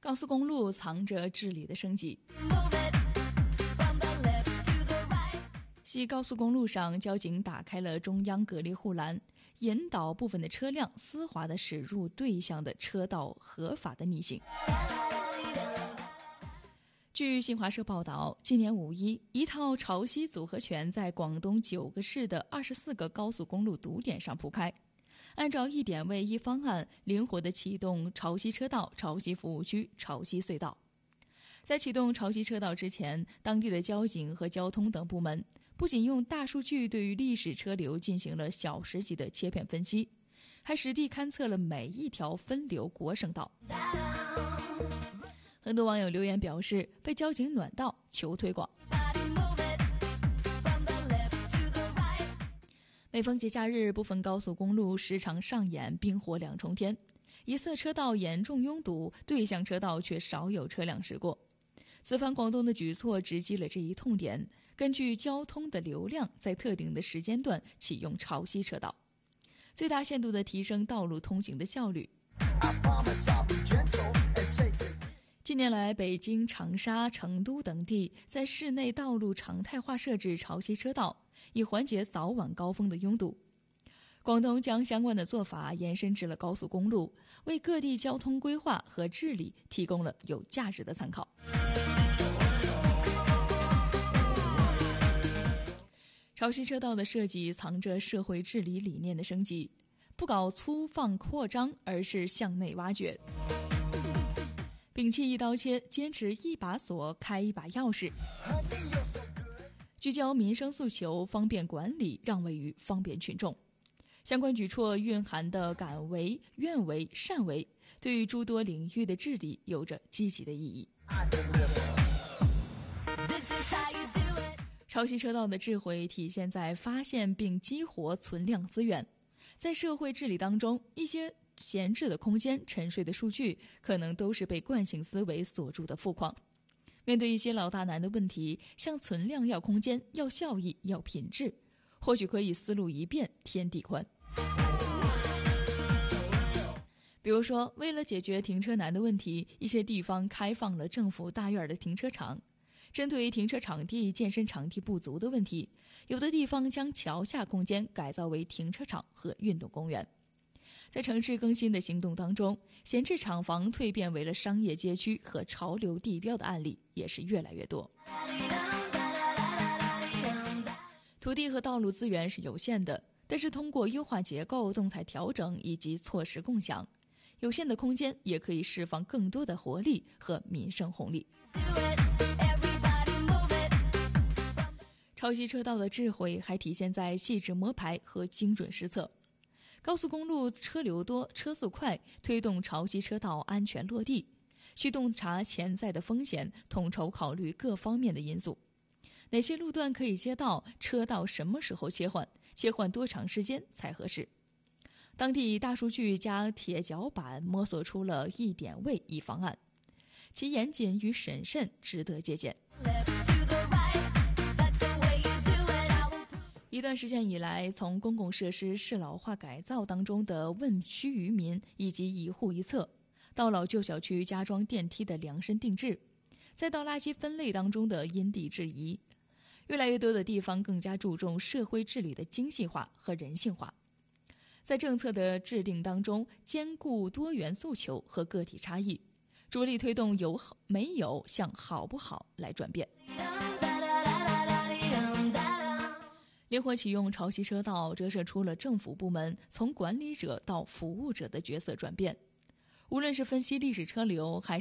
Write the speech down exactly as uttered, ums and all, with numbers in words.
高速公路藏着治理的升级。西高速公路上，交警打开了中央隔离护栏，引导部分的车辆丝滑地驶入对向的车道，合法的逆行。据新华社报道，今年五一，一套潮汐组合拳在广东九个市的二十四个高速公路堵点上铺开。按照一点位一方案，灵活地启动潮汐车道、潮汐服务区、潮汐隧道。在启动潮汐车道之前，当地的交警和交通等部门不仅用大数据对于历史车流进行了小时级的切片分析，还实地勘测了每一条分流国省道。很多网友留言表示被交警暖到，求推广。每逢节假日，部分高速公路时常上演冰火两重天，一侧车道严重拥堵，对向车道却少有车辆驶过。此番广东的举措直击了这一痛点，根据交通的流量，在特定的时间段启用潮汐车道，最大限度地提升道路通行的效率。近年来，北京、长沙、成都等地在市内道路常态化设置潮汐车道，以缓解早晚高峰的拥堵。广东将相关的做法延伸至了高速公路，为各地交通规划和治理提供了有价值的参考。潮汐车道的设计藏着社会治理理念的升级，不搞粗放扩张，而是向内挖掘。摒弃一刀切，坚持一把锁开一把钥匙，聚焦民生诉求，方便管理，让位于方便群众。相关举措蕴含的敢为、愿为、善为，对于诸多领域的治理有着积极的意义。潮汐车道的智慧体现在发现并激活存量资源。在社会治理当中，一些闲置的空间、沉睡的数据，可能都是被惯性思维锁住的富矿。面对一些老大难的问题，像存量要空间、要效益、要品质，或许可以思路一变天地宽。比如说，为了解决停车难的问题，一些地方开放了政府大院的停车场。针对停车场地、健身场地不足的问题，有的地方将桥下空间改造为停车场和运动公园。在城市更新的行动当中，闲置厂房蜕变为了商业街区和潮流地标的案例也是越来越多。土地和道路资源是有限的，但是通过优化结构、动态调整以及措施共享，有限的空间也可以释放更多的活力和民生红利。潮汐车道的智慧还体现在细致摸排和精准施策。高速公路车流多、车速快，推动潮汐车道安全落地，需洞察潜在的风险，统筹考虑各方面的因素。哪些路段可以接道，车道什么时候切换，切换多长时间才合适。当地大数据加铁脚板摸索出了一点位一方案，其严谨与审慎值得借鉴。一段时间以来，从公共设施适老化改造当中的问需于民以及一户一厕，到老旧小区加装电梯的量身定制，再到垃圾分类当中的因地制宜，越来越多的地方更加注重社会治理的精细化和人性化。在政策的制定当中，兼顾多元诉求和个体差异，着力推动有没有向好不好来转变。灵活启用潮汐车道，折射出了政府部门从管理者到服务者的角色转变。无论是分析历史车流，还是